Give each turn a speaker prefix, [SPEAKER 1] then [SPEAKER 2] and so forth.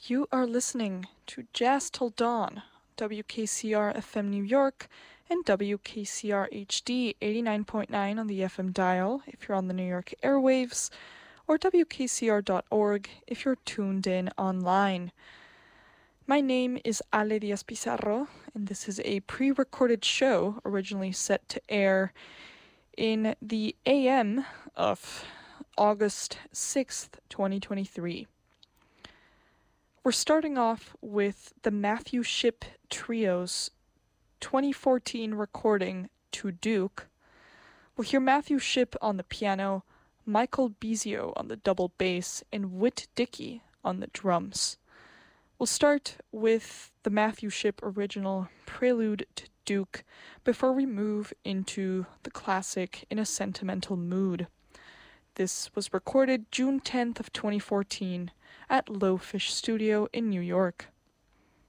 [SPEAKER 1] You are listening to Jazz Till Dawn, WKCR FM New York and WKCR HD 89.9 on the FM dial if you're on the New York airwaves, or WKCR.org if you're tuned in online. My name is Ale Diaz Pizarro, and this is a pre-recorded show originally set to air in the AM of August 6th, 2023. We're starting off with the Matthew Shipp Trio's 2014 recording, To Duke. We'll hear Matthew Shipp on the piano, Michael Bizio on the double bass, and Whit Dickey on the drums. We'll start with the Matthew Shipp original Prelude to Duke before we move into the classic In a Sentimental Mood. This was recorded June 10th of 2014 at Low Fish Studio in New York.